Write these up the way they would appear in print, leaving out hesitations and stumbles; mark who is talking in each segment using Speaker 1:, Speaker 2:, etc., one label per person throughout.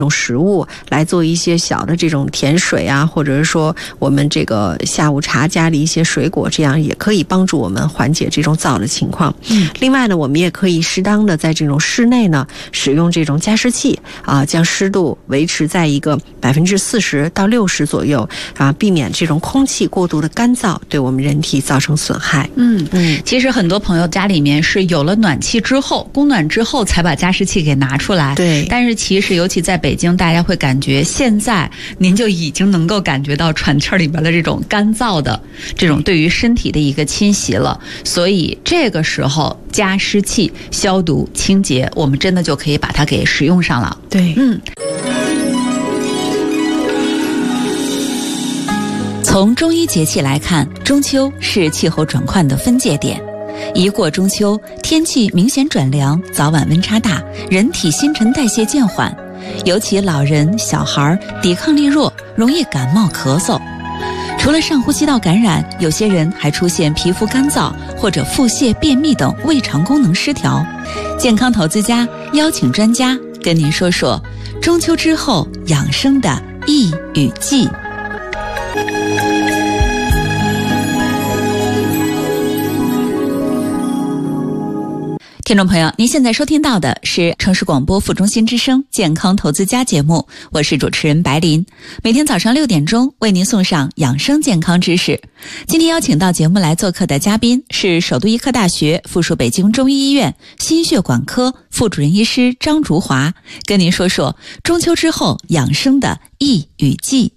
Speaker 1: 食物来做一些小的这种甜水啊，或者是说我们这个下午茶加了一些水果，这样也可以帮助我们缓解这种燥的情况。另外呢，我们也可以适当的在这种室内呢使用这种加湿器啊，将湿度维持在一个40%到60%左右啊，避免这种空气过度的干燥对我们人体造成损害。
Speaker 2: 其实很多朋友家里面是有了暖气之后，供暖之后才把加湿器给拿出来。
Speaker 1: 对，
Speaker 2: 但是其实尤其在北京，大家会感觉现在您就已经能够感觉到喘气里边的这种干燥的这种对于身体的一个侵袭了，所以这个时候加湿器消毒清洁，我们真的就可以把它给使用上了。
Speaker 1: 对，
Speaker 3: 从中医节气来看，中秋是气候转换的分界点。一过中秋，天气明显转凉，早晚温差大，人体新陈代谢渐缓，尤其老人、小孩抵抗力弱，容易感冒咳嗽。除了上呼吸道感染，有些人还出现皮肤干燥或者腹泻、便秘等胃肠功能失调。健康投资家邀请专家跟您说说中秋之后养生的益与忌。听众朋友，您现在收听到的是城市广播副中心之声健康投资家节目，我是主持人白琳，每天早上6点钟为您送上养生健康知识。今天邀请到节目来做客的嘉宾是首都医科大学附属北京中医医院心血管科副主任医师张竹华，跟您说说中秋之后养生的益与忌。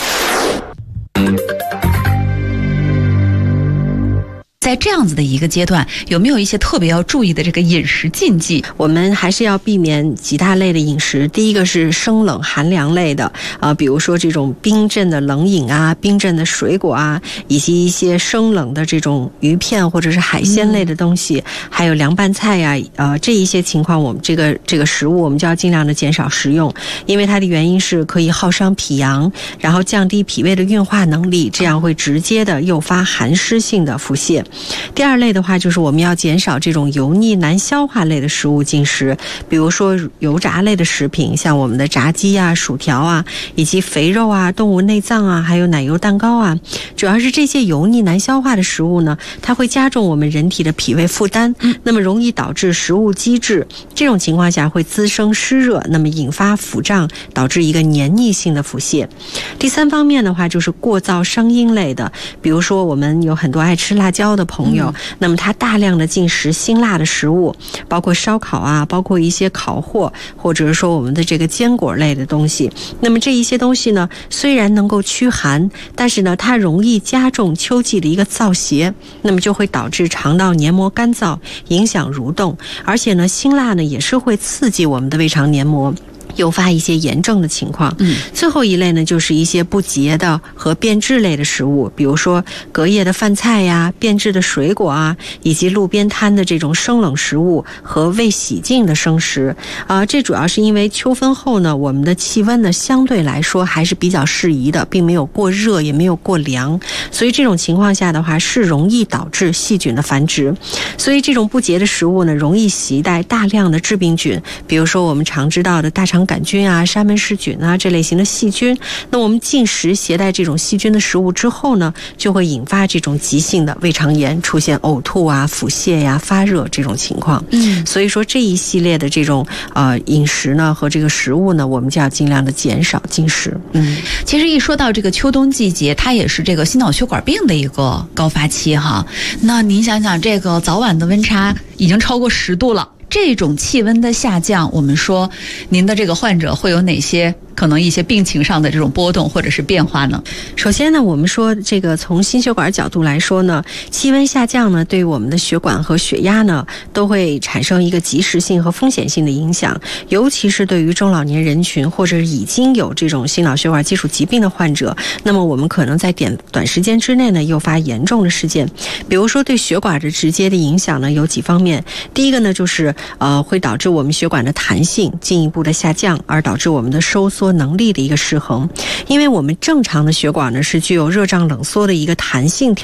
Speaker 2: 在这样子的一个阶段，有没有一些特别要注意的这个饮食禁忌？
Speaker 1: 我们还是要避免几大类的饮食。第一个是生冷寒凉类的比如说这种冰镇的冷饮啊，冰镇的水果啊，以及一些生冷的这种鱼片或者是海鲜类的东西，还有凉拌菜呀这一些情况，我们这个食物我们就要尽量的减少食用，因为它的原因是可以耗伤脾阳，然后降低脾胃的运化能力，这样会直接的诱发寒湿性的腹泻。第二类的话，就是我们要减少这种油腻难消化类的食物进食，比如说油炸类的食品，像我们的炸鸡啊、薯条啊，以及肥肉啊、动物内脏啊，还有奶油蛋糕啊，主要是这些油腻难消化的食物呢，它会加重我们人体的脾胃负担，那么容易导致食物积滞，这种情况下会滋生湿热，那么引发腹胀，导致一个黏腻性的腹泻。第三方面的话，就是过燥伤阴类的，比如说我们有很多爱吃辣椒的朋友，那么他大量的进食辛辣的食物，包括烧烤啊，包括一些烤货，或者是说我们的这个坚果类的东西，那么这一些东西呢，虽然能够驱寒，但是呢它容易加重秋季的一个燥邪，那么就会导致肠道黏膜干燥，影响蠕动，而且呢辛辣呢也是会刺激我们的胃肠黏膜，诱发一些炎症的情况。最后一类呢，就是一些不洁的和变质类的食物，比如说隔夜的饭菜呀、变质的水果啊，以及路边摊的这种生冷食物和未洗净的生食这主要是因为秋分后呢，我们的气温呢相对来说还是比较适宜的，并没有过热，也没有过凉，所以这种情况下的话是容易导致细菌的繁殖。所以这种不洁的食物呢，容易携带大量的致病菌，比如说我们常知道的大肠杆菌啊、沙门氏菌啊这类型的细菌，那我们进食携带这种细菌的食物之后呢，就会引发这种急性的胃肠炎，出现呕吐啊、腹泻呀、发热这种情况。所以说这一系列的这种饮食呢和这个食物呢，我们就要尽量的减少进食。
Speaker 2: 其实一说到这个秋冬季节，它也是这个心脑血管病的一个高发期哈。那您想想，这个早晚的温差已经超过10度了，这种气温的下降，我们说您的这个患者会有哪些可能一些病情上的这种波动或者是变化呢？
Speaker 1: 首先呢，我们说这个从心血管角度来说呢，气温下降呢，对我们的血管和血压呢，都会产生一个及时性和风险性的影响，尤其是对于中老年人群或者已经有这种心脑血管基础疾病的患者，那么我们可能在短时间之内呢，诱发严重的事件。比如说对血管的直接的影响呢，有几方面。第一个呢，就是会导致我们血管的弹性进一步的下降，而导致我们的收缩能力的一个失衡。因为我们正常的血管呢是具有热胀冷缩的一个弹性条